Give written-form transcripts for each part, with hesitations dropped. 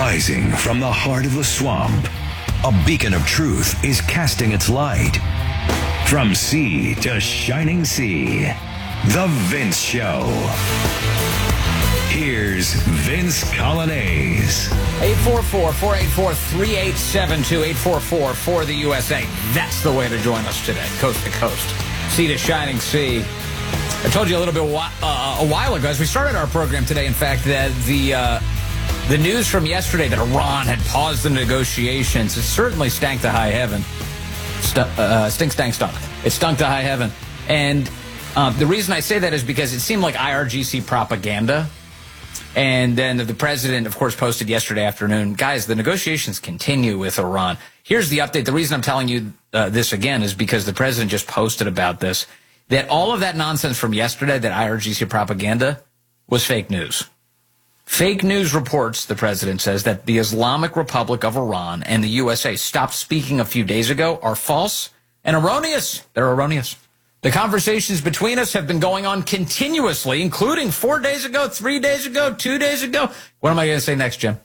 Rising from the heart of the swamp, a beacon of truth is casting its light. From sea to shining sea, The Vince Show. Here's Vince Coglianese. 844-484-3872, 844 for the USA. That's the way to join us today, coast to coast, sea to shining sea. I told you a little bit a while ago, as we started our program today, in fact, that the news from yesterday that Iran had paused the negotiations, it certainly stank to high heaven. Stunk. It stunk to high heaven. And the reason I say that is because it seemed like IRGC propaganda. And then the president, of course, posted yesterday afternoon, guys, the negotiations continue with Iran. Here's the update. The reason I'm telling you this again is because the president just posted about this, that all of that nonsense from yesterday, that IRGC propaganda, was fake news. Fake news reports, the president says, that the Islamic Republic of Iran and the USA stopped speaking a few days ago are false and erroneous. They're erroneous. The conversations between us have been going on continuously, including 4 days ago, 3 days ago, 2 days ago. What am I going to say next, Jim?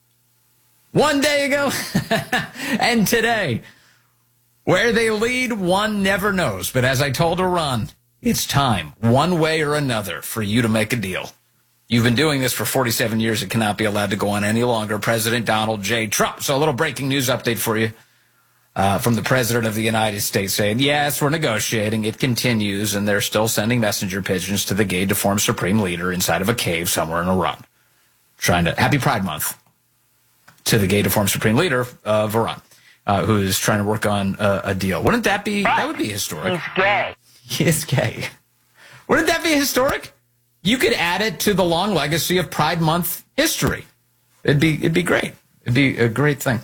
1 day ago and today. Where they lead, one never knows. But as I told Iran, it's time, one way or another, for you to make a deal. You've been doing this for 47 years. It cannot be allowed to go on any longer. President Donald J. Trump. So a little breaking news update for you. From the President of the United States saying, yes, we're negotiating. It continues, and they're still sending messenger pigeons to the gay deformed supreme leader inside of a cave somewhere in Iran. Happy Pride Month to the gay deformed supreme leader of Iran, who is trying to work on a deal. Wouldn't that be, that would be historic. He's gay. He is gay. Wouldn't that be historic? You could add it to the long legacy of Pride Month history. It'd be great. It'd be a great thing.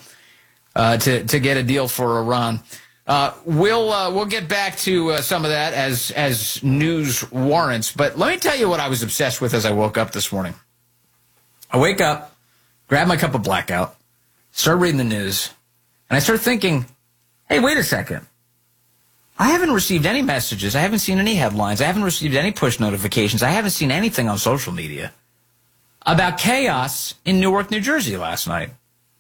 To get a deal for Iran. We'll get back to some of that as news warrants. But let me tell you what I was obsessed with as I woke up this morning. I wake up, grab my cup of blackout, start reading the news, and I start thinking, hey, wait a second. I haven't received any messages. I haven't seen any headlines. I haven't received any push notifications. I haven't seen anything on social media about chaos in Newark, New Jersey last night.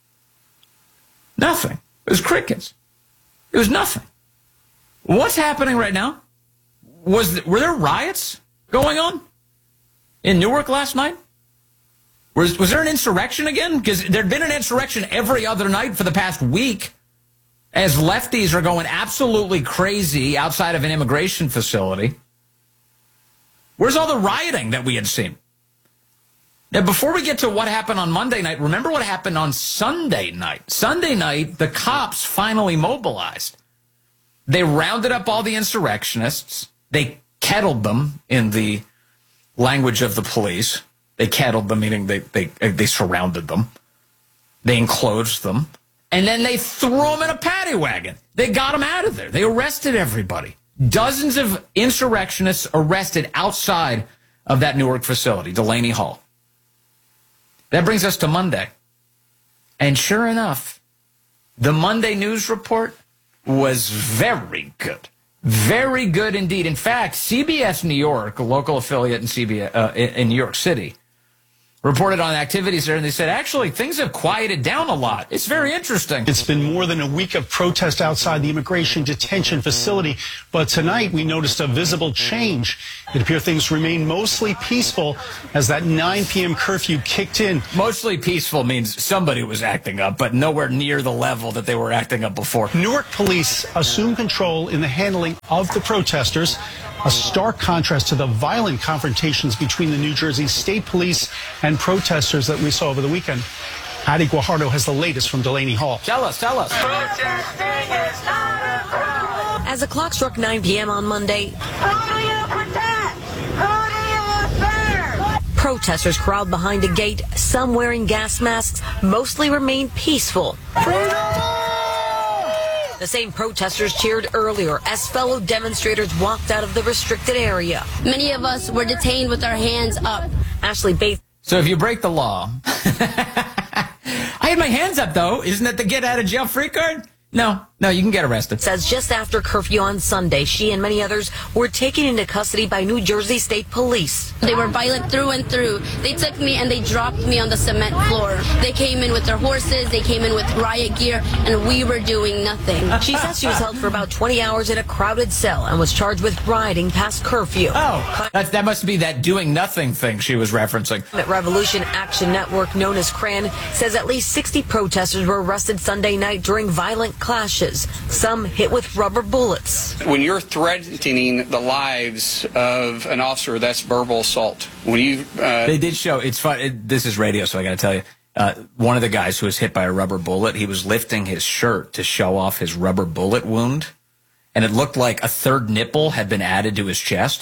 Nothing. It was crickets. It was nothing. What's happening right now? Were there riots going on in Newark last night? Was there an insurrection again? Because there'd been an insurrection every other night for the past week as lefties are going absolutely crazy outside of an immigration facility. Where's all the rioting that we had seen? Now, before we get to what happened on Monday night, remember what happened on Sunday night. Sunday night, the cops finally mobilized. They rounded up all the insurrectionists. They kettled them in the language of the police. They kettled them, meaning they surrounded them. They enclosed them. And then they threw them in a paddy wagon. They got them out of there. They arrested everybody. Dozens of insurrectionists arrested outside of that Newark facility, Delaney Hall. That brings us to Monday. And sure enough, the Monday news report was very good. Very good indeed. In fact, CBS New York, a local affiliate in New York City, reported on activities there, and they said, actually, things have quieted down a lot. It's very interesting. It's been more than a week of protest outside the immigration detention facility, but tonight we noticed a visible change. It appears things remain mostly peaceful as that 9 p.m. curfew kicked in. Mostly peaceful means somebody was acting up, but nowhere near the level that they were acting up before. Newark police assumed control in the handling of the protesters, a stark contrast to the violent confrontations between the New Jersey State Police and protesters that we saw over the weekend. Adi Guajardo has the latest from Delaney Hall. Tell us. As the clock struck 9 p.m. on Monday, protesters crowded behind a gate, some wearing gas masks, mostly remained peaceful. The same protesters cheered earlier as fellow demonstrators walked out of the restricted area. Many of us were detained with our hands up. Ashley Bates. So if you break the law, I had my hands up, though. Isn't that the get out of jail free card? No, No, you can get arrested. Says just after curfew on Sunday, she and many others were taken into custody by New Jersey State Police. They were violent through and through. They took me and they dropped me on the cement floor. They came in with their horses, they came in with riot gear, and we were doing nothing. She says she was held for about 20 hours in a crowded cell and was charged with riding past curfew. Oh, that must be that doing nothing thing she was referencing. Revolution Action Network, known as CRAN, says at least 60 protesters were arrested Sunday night during violent clashes. Some hit with rubber bullets. When you're threatening the lives of an officer, that's verbal assault. When you they did show, it's fun. This is radio, so I got to tell you. One of the guys who was hit by a rubber bullet, he was lifting his shirt to show off his rubber bullet wound, and it looked like a third nipple had been added to his chest.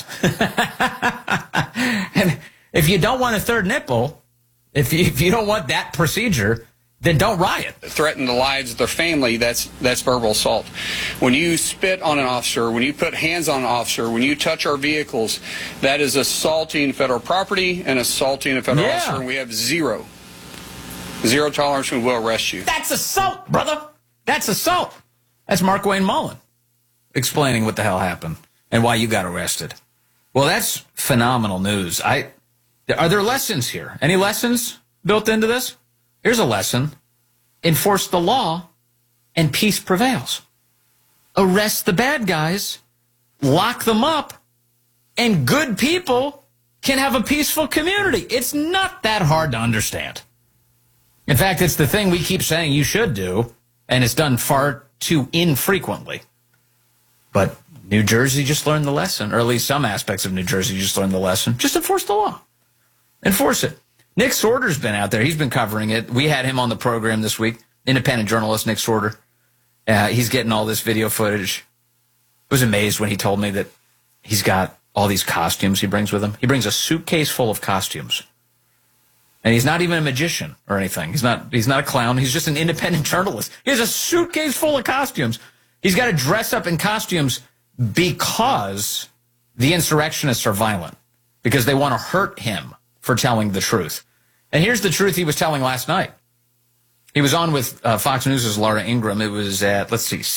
And if you don't want a third nipple, if you don't want that procedure, then don't riot. Threaten the lives of their family, that's verbal assault. When you spit on an officer, when you put hands on an officer, when you touch our vehicles, that is assaulting federal property and assaulting a federal officer, and we have zero tolerance, and we'll arrest you. That's assault, brother. That's assault. That's Mark Wayne Mullen explaining what the hell happened and why you got arrested. Well, that's phenomenal news. Are there lessons here? Any lessons built into this? Here's a lesson. Enforce the law and peace prevails. Arrest the bad guys, lock them up, and good people can have a peaceful community. It's not that hard to understand. In fact, it's the thing we keep saying you should do, and it's done far too infrequently. But New Jersey just learned the lesson, or at least some aspects of New Jersey just learned the lesson. Just enforce the law. Enforce it. Nick Sorter's been out there. He's been covering it. We had him on the program this week. Independent journalist Nick Sorter. He's getting all this video footage. I was amazed when he told me that he's got all these costumes he brings with him. He brings a suitcase full of costumes. And he's not even a magician or anything. He's not a clown. He's just an independent journalist. He has a suitcase full of costumes. He's got to dress up in costumes because the insurrectionists are violent, because they want to hurt him for telling the truth. And here's the truth he was telling last night. He was on with Fox News' Laura Ingraham. It was at,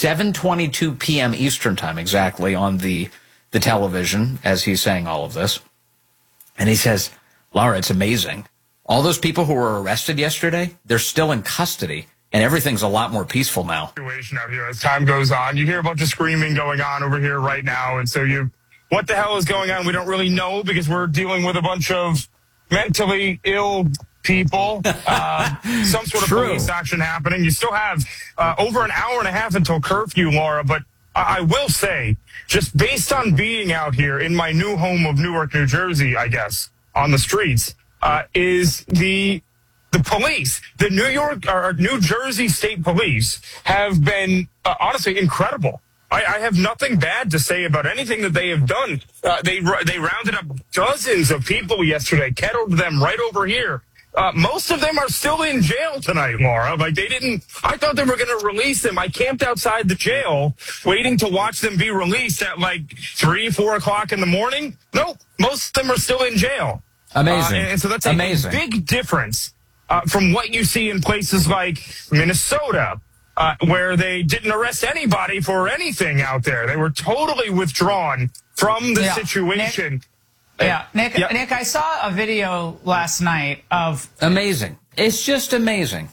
7:22 p.m. Eastern time exactly on the television as he's saying all of this. And he says, Laura, it's amazing. All those people who were arrested yesterday, they're still in custody, and everything's a lot more peaceful now. Situation out here as time goes on. You hear a bunch of screaming going on over here right now, and so what the hell is going on? We don't really know because we're dealing with a bunch of mentally ill people, some sort of police action happening. You still have over an hour and a half until curfew, Laura, but I will say, just based on being out here in my new home of Newark, New Jersey, I guess, on the streets, is the police, the New Jersey State Police have been honestly incredible. I have nothing bad to say about anything that they have done. They rounded up dozens of people yesterday, kettled them right over here. Most of them are still in jail tonight, Laura. I thought they were going to release them. I camped outside the jail waiting to watch them be released at 3, 4 o'clock in the morning. Nope. Most of them are still in jail. Amazing. And so that's a big difference from what you see in places like Minnesota, where they didn't arrest anybody for anything out there. They were totally withdrawn from the situation. Nick, I saw a video last night of... Amazing. It's just amazing.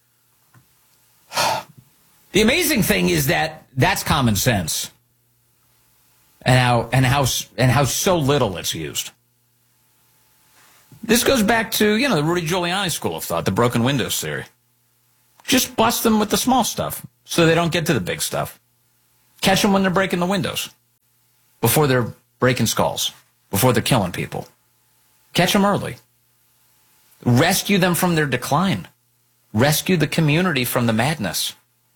The amazing thing is that that's common sense, and how so little it's used. This goes back to, the Rudy Giuliani school of thought, the broken windows theory. Just bust them with the small stuff so they don't get to the big stuff. Catch them when they're breaking the windows, before they're breaking skulls, before they're killing people. Catch them early. Rescue them from their decline. Rescue the community from the madness.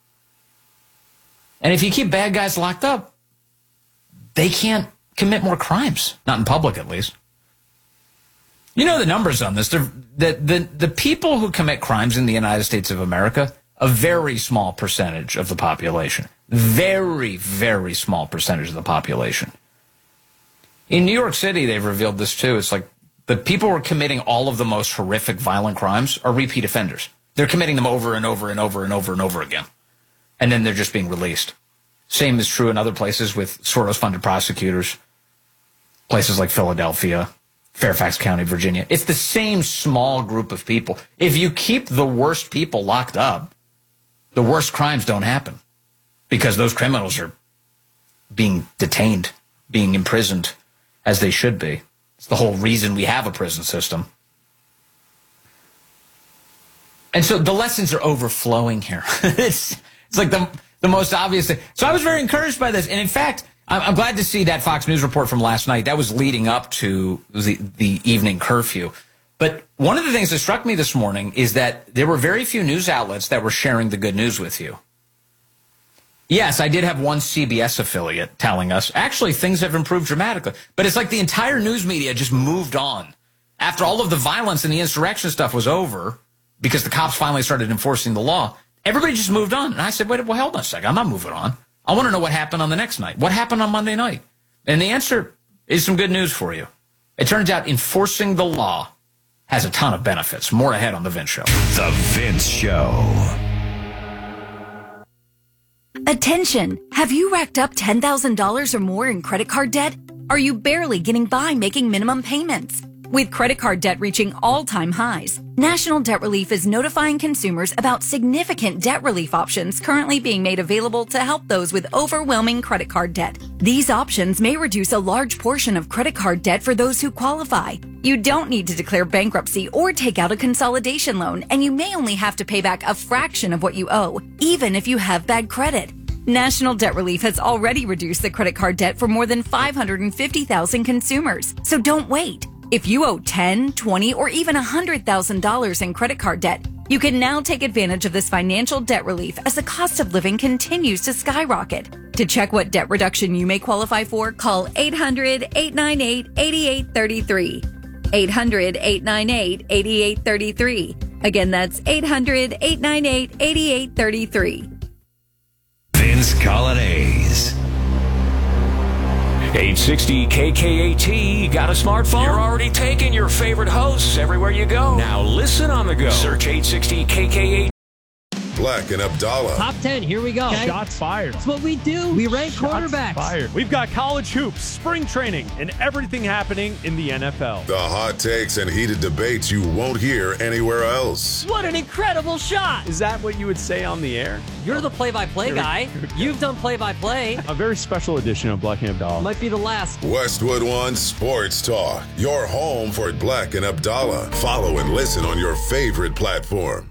And if you keep bad guys locked up, they can't commit more crimes. Not in public, at least. You know the numbers on this. The people who commit crimes in the United States of America, a very small percentage of the population. Very, very small percentage of the population. In New York City, they've revealed this too. It's like the people who are committing all of the most horrific violent crimes are repeat offenders. They're committing them over and over and over and over and over again. and then they're just being released. Same is true in other places with Soros-funded prosecutors, places like Philadelphia, Fairfax County, Virginia. It's the same small group of people. If you keep the worst people locked up, the worst crimes don't happen because those criminals are being detained, being imprisoned as they should be. It's the whole reason we have a prison system. And so the lessons are overflowing here. It's like the most obvious thing. So I was very encouraged by this. And in fact, I'm glad to see that Fox News report from last night. That was leading up to the evening curfew. But one of the things that struck me this morning is that there were very few news outlets that were sharing the good news with you. Yes, I did have one CBS affiliate telling us, actually, things have improved dramatically. But it's like the entire news media just moved on. After all of the violence and the insurrection stuff was over, because the cops finally started enforcing the law, everybody just moved on. And I said, wait, well, hold on a second. I'm not moving on. I want to know what happened on the next night. What happened on Monday night? And the answer is some good news for you. It turns out enforcing the law has a ton of benefits. More ahead on The Vince Show. The Vince Show. Attention! Have you racked up $10,000 or more in credit card debt? Are you barely getting by making minimum payments? With credit card debt reaching all-time highs, National Debt Relief is notifying consumers about significant debt relief options currently being made available to help those with overwhelming credit card debt. These options may reduce a large portion of credit card debt for those who qualify. You don't need to declare bankruptcy or take out a consolidation loan, and you may only have to pay back a fraction of what you owe, even if you have bad credit. National Debt Relief has already reduced the credit card debt for more than 550,000 consumers, so don't wait. If you owe $10,000, $20,000, or even $100,000 in credit card debt, you can now take advantage of this financial debt relief as the cost of living continues to skyrocket. To check what debt reduction you may qualify for, call 800-898-8833. 800-898-8833. Again, that's 800-898-8833. Vince Colonnese. 860 KKAT. Got a smartphone? You're already taking your favorite hosts everywhere you go. Now listen on the go. Search 860 KKAT. Black and Abdallah. Top 10, here we go. Okay. Shots fired. That's what we do. We rank quarterbacks. Fired. We've got college hoops, spring training, and everything happening in the NFL. The hot takes and heated debates you won't hear anywhere else. What an incredible shot. Is that what you would say on the air? You're the play-by-play guy. You've done play-by-play. A very special edition of Black and Abdallah. Might be the last. Westwood One Sports Talk. Your home for Black and Abdallah. Follow and listen on your favorite platform.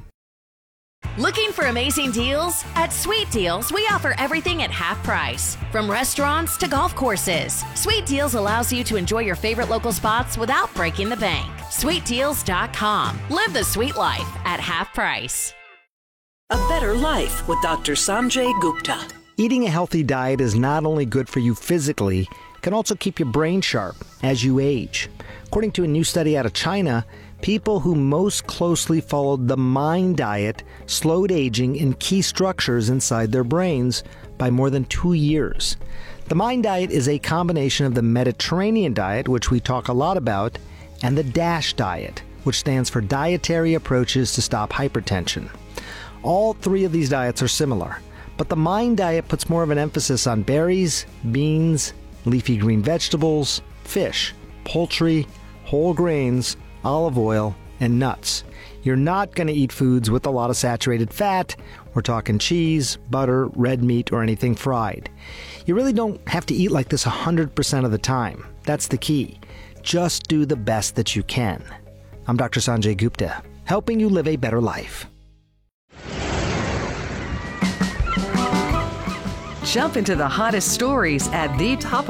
Looking for amazing deals? At Sweet Deals, we offer everything at half price. From restaurants to golf courses, Sweet Deals allows you to enjoy your favorite local spots without breaking the bank. SweetDeals.com. Live the sweet life at half price. A better life with Dr. Sanjay Gupta. Eating a healthy diet is not only good for you physically, it can also keep your brain sharp as you age. According to a new study out of China, people who most closely followed the MIND diet slowed aging in key structures inside their brains by more than 2 years. The MIND diet is a combination of the Mediterranean diet, which we talk a lot about, and the DASH diet, which stands for Dietary Approaches to Stop Hypertension. All three of these diets are similar, but the MIND diet puts more of an emphasis on berries, beans, leafy green vegetables, fish, poultry, whole grains, olive oil, and nuts. You're not going to eat foods with a lot of saturated fat. We're talking cheese, butter, red meat, or anything fried. You really don't have to eat like this 100% of the time. That's the key. Just do the best that you can. I'm Dr. Sanjay Gupta, helping you live a better life. Jump into the hottest stories at the top